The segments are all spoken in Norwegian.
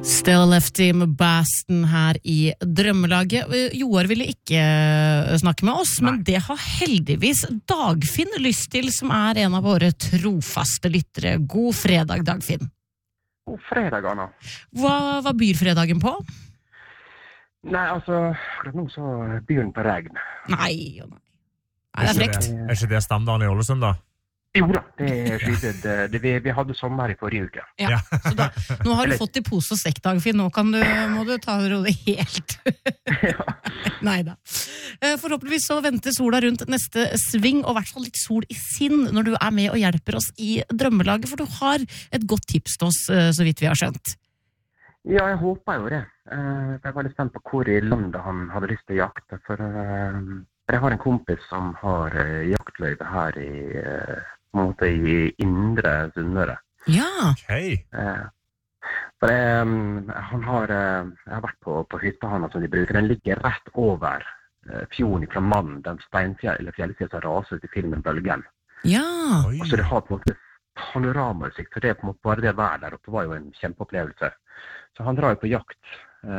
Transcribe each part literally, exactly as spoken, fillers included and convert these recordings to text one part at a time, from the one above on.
Still Lefty med Baston her i Drømmelaget. Joar ville ikke snakke med oss, Nei. Men det har heldigvis Dagfinn lyst til, som er en av våre trofaste lyttere. God fredag, Dagfinn. God fredag, Anna. Hva, hva byr fredagen på? Nei, altså, akkurat nå så byr den på regn. Nei, jo nei. Nei, det er frekt. Er ikke det standarden i Ålesund, da? Jo da, det er skytet. Det, det, vi, vi hadde sommer i forrige uke. Ja, så da, nå har du fått i pose og sekk, Dagfinn. Nå kan du, må du ta det helt. Ja. Neida. Forhåpentligvis så venter sola rundt neste sving, og i hvert fall litt sol i sinn når du er med og hjelper oss i Drømmelaget, for du har et godt tips til oss, så vidt vi har skjønt. Ja, jeg håper jo det. Jeg var litt spent på hvor i landet han hadde lyst til å jakte, for jeg har en kompis som har jaktløyve her i, på en måte i indre Sunnmøre. Ja. Okay. For jeg, han har, jeg har vært på, på hytta han som de bruker. Den ligger rett over fjorden fra Mann, den steinfjell, eller fjellsiden som raser ut i filmen Bølgen. Ja. Og så det har på en måte panoramautsikt, for det er på en måte bare det vær der oppe var jo en kjempeopplevelse. Så han drar jo på jakt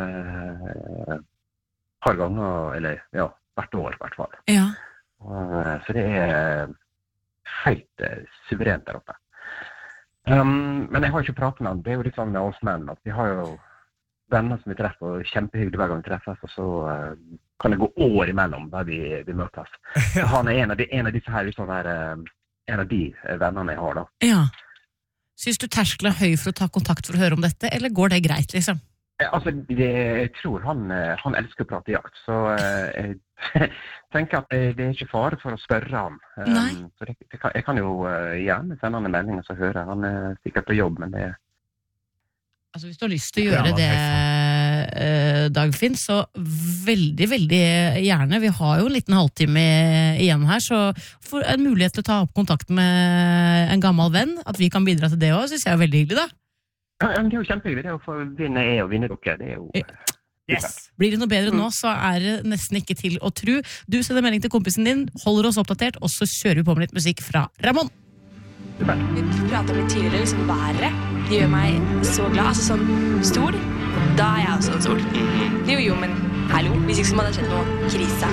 et eh, par ganger, eller ja, hvert år i hvert fall. Ja. Og, så det er helt uh, suverent der oppe. Um, men jeg har ikke pratet med han. Det er jo litt sånn med oss menn, at vi har jo venner som vi treffer, og kjempehyggelig hver gang vi treffes, og så uh, kan det gå år imellom der vi, vi møtes. Ja. Han er en av, de, en av disse her, liksom der, uh, en av de vennene jeg har da. Ja. Synes du terskelen er høy for å ta kontakt for å høre om dette, eller går det greit, liksom? Altså, det, jeg tror han, han elsker å prate jakt, så uh, jeg tenker at det, det er ikke fare for å spørre han. Um, så det, det kan, jeg kan jo uh, gjerne sende han en melding og så høre. Han er sikkert på jobb, men det... Altså, hvis du har lyst til å gjøre ja, det, uh, Dagfinn, så veldig, veldig gjerne. Vi har jo en liten halvtime igjen her, så for en mulighet til å ta opp kontakt med en gammel venn, at vi kan bidra til det også, synes jeg er veldig hyggelig da. Ja, det er jo kjempehyggelig. Det er jo for å vinne er å vinne dere. Det er jo... Yes. Blir det noe bedre nå, så er det nesten ikke til å tro. Du sender melding til kompisen din, holder oss oppdatert, og så kjører vi på med litt musikk fra Ramon. Super. Vi pratet litt tidligere, liksom været. Det gjør meg så glad. Altså sånn stol, da er jeg også en stol. Jo, jo, men hallo, hvis ikke så må det skjedd noe krise.